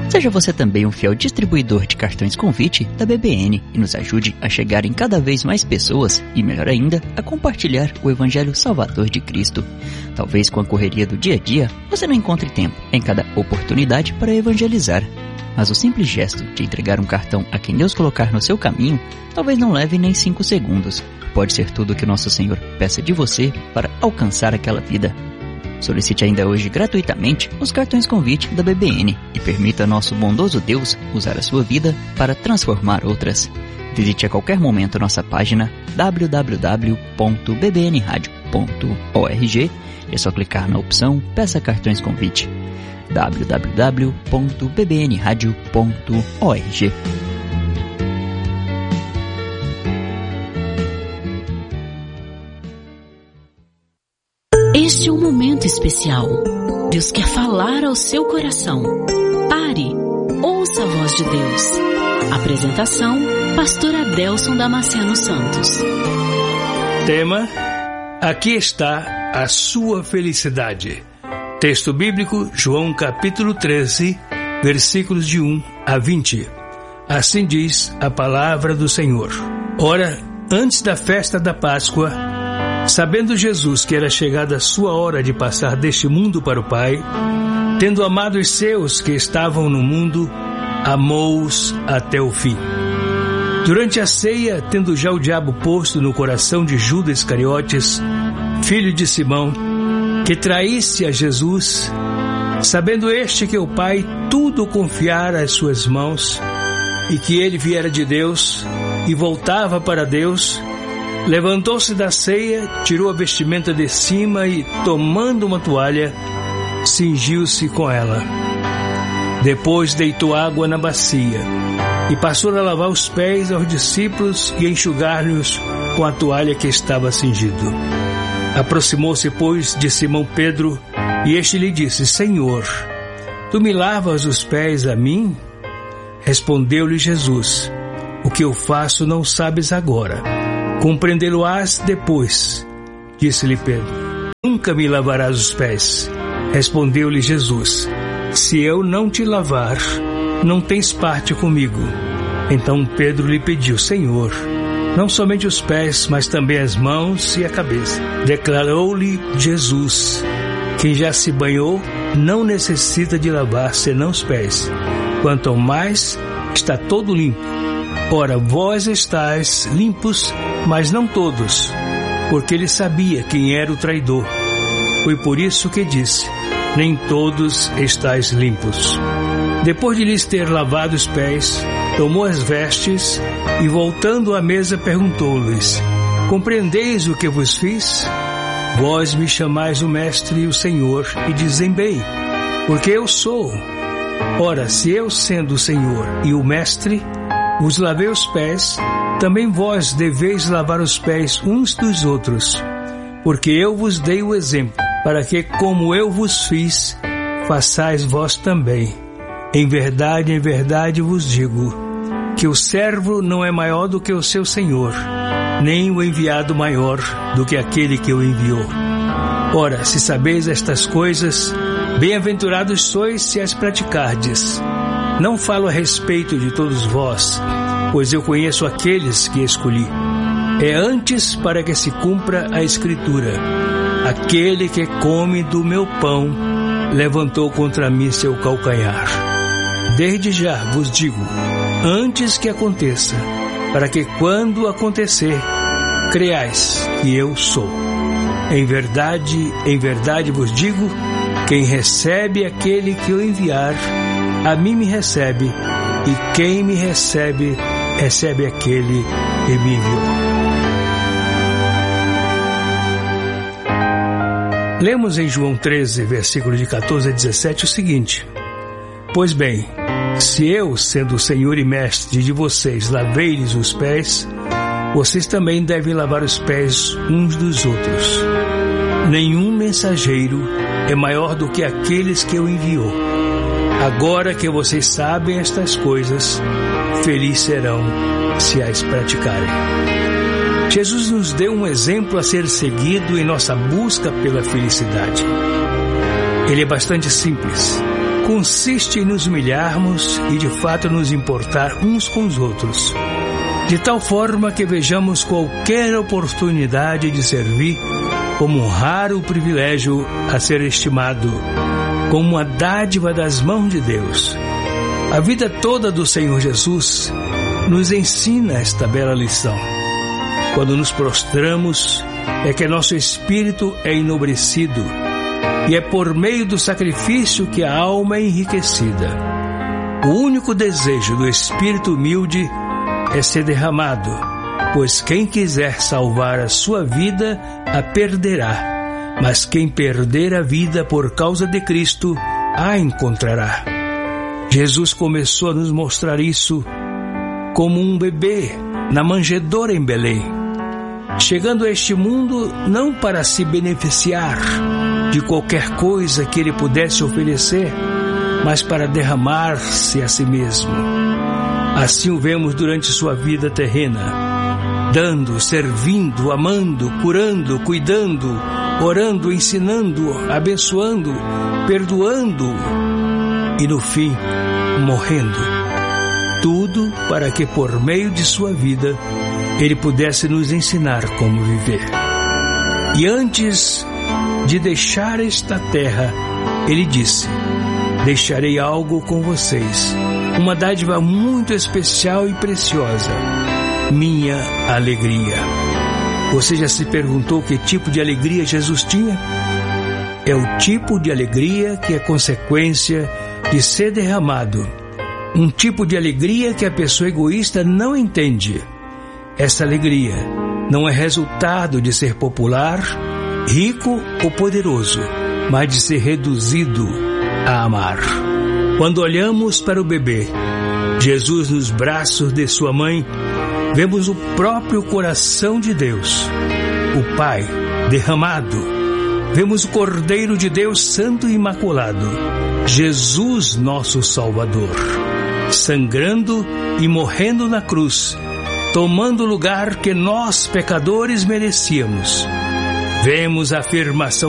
Seja você também um fiel distribuidor de cartões convite da BBN e nos ajude a chegar em cada vez mais pessoas e, melhor ainda, a compartilhar o Evangelho Salvador de Cristo. Talvez com a correria do dia a dia, você não encontre tempo em cada oportunidade para evangelizar. Mas o simples gesto de entregar um cartão a quem Deus colocar no seu caminho, talvez não leve nem 5 segundos. Pode ser tudo o que nosso Senhor peça de você para alcançar aquela vida. Solicite ainda hoje gratuitamente os cartões convite da BBN e permita nosso bondoso Deus usar a sua vida para transformar outras. Visite a qualquer momento nossa página www.bbnradio.org. É só clicar na opção Peça Cartões Convite. www.bbnradio.org. Este é um momento especial. Deus quer falar ao seu coração. Pare, ouça a voz de Deus. Apresentação, Pastor Adelson Damasceno Santos. Tema: aqui está a sua felicidade. Texto bíblico, João capítulo 13, versículos de 1 a 20. Assim diz a palavra do Senhor. Ora, antes da festa da Páscoa, sabendo Jesus que era chegada a sua hora de passar deste mundo para o Pai, tendo amado os seus que estavam no mundo, amou-os até o fim. Durante a ceia, tendo já o diabo posto no coração de Judas Iscariotes, filho de Simão, que traísse a Jesus, sabendo este que o Pai tudo confiara às suas mãos, e que ele viera de Deus e voltava para Deus, levantou-se da ceia, tirou a vestimenta de cima e, tomando uma toalha, cingiu-se com ela. Depois deitou água na bacia e passou a lavar os pés aos discípulos e a enxugar-lhes com a toalha que estava cingido. Aproximou-se, pois, de Simão Pedro, e este lhe disse: Senhor, tu me lavas os pés a mim? Respondeu-lhe Jesus: o que eu faço não sabes agora, compreendê-lo-ás depois. Disse-lhe Pedro: nunca me lavarás os pés. Respondeu-lhe Jesus: se eu não te lavar, não tens parte comigo. Então Pedro lhe pediu: Senhor, não somente os pés, mas também as mãos e a cabeça. Declarou-lhe Jesus: quem já se banhou não necessita de lavar senão os pés, quanto ao mais está todo limpo. Ora, vós estáis limpos, mas não todos, porque ele sabia quem era o traidor. Foi por isso que disse: nem todos estáis limpos. Depois de lhes ter lavado os pés, tomou as vestes e, voltando à mesa, perguntou-lhes: compreendeis o que vos fiz? Vós me chamais o Mestre e o Senhor, e dizem bem, porque eu sou. Ora, se eu, sendo o Senhor e o Mestre, vos lavei os pés, também vós deveis lavar os pés uns dos outros, porque eu vos dei o exemplo, para que, como eu vos fiz, façais vós também. Em verdade vos digo, que o servo não é maior do que o seu senhor, nem o enviado maior do que aquele que o enviou. Ora, se sabeis estas coisas, bem-aventurados sois se as praticardes. Não falo a respeito de todos vós, pois eu conheço aqueles que escolhi. É antes para que se cumpra a Escritura: aquele que come do meu pão levantou contra mim seu calcanhar. Desde já vos digo, antes que aconteça, para que quando acontecer, creais que eu sou. Em verdade vos digo, quem recebe aquele que eu enviar, a mim me recebe, e quem me recebe, recebe aquele que me enviou. Lemos em João 13, versículo de 14 a 17 o seguinte: pois bem, se eu, sendo o Senhor e Mestre de vocês, lavei-lhes os pés, vocês também devem lavar os pés uns dos outros. Nenhum mensageiro é maior do que aqueles que o enviou. Agora que vocês sabem estas coisas, felizes serão se as praticarem. Jesus nos deu um exemplo a ser seguido em nossa busca pela felicidade. Ele é bastante simples, consiste em nos humilharmos e de fato nos importar uns com os outros, de tal forma que vejamos qualquer oportunidade de servir como um raro privilégio a ser estimado, como uma dádiva das mãos de Deus. A vida toda do Senhor Jesus nos ensina esta bela lição. Quando nos prostramos, é que nosso espírito é enobrecido, e é por meio do sacrifício que a alma é enriquecida. O único desejo do espírito humilde é ser derramado, pois quem quiser salvar a sua vida, a perderá, mas quem perder a vida por causa de Cristo, a encontrará. Jesus começou a nos mostrar isso como um bebê na manjedoura em Belém, chegando a este mundo não para se beneficiar de qualquer coisa que ele pudesse oferecer, mas para derramar-se a si mesmo. Assim o vemos durante sua vida terrena, dando, servindo, amando, curando, cuidando, orando, ensinando, abençoando, perdoando e, no fim, morrendo. Tudo para que, por meio de sua vida, ele pudesse nos ensinar como viver. E antes de deixar esta terra, ele disse: deixarei algo com vocês, uma dádiva muito especial e preciosa, minha alegria. Você já se perguntou que tipo de alegria Jesus tinha? É o tipo de alegria que é consequência de ser derramado. Um tipo de alegria que a pessoa egoísta não entende. Essa alegria não é resultado de ser popular, rico ou poderoso, mas de ser reduzido a amar. Quando olhamos para o bebê, Jesus nos braços de sua mãe, vemos o próprio coração de Deus, o Pai derramado. Vemos o Cordeiro de Deus Santo e Imaculado, Jesus nosso Salvador, sangrando e morrendo na cruz, tomando o lugar que nós, pecadores, merecíamos. Vemos a afirmação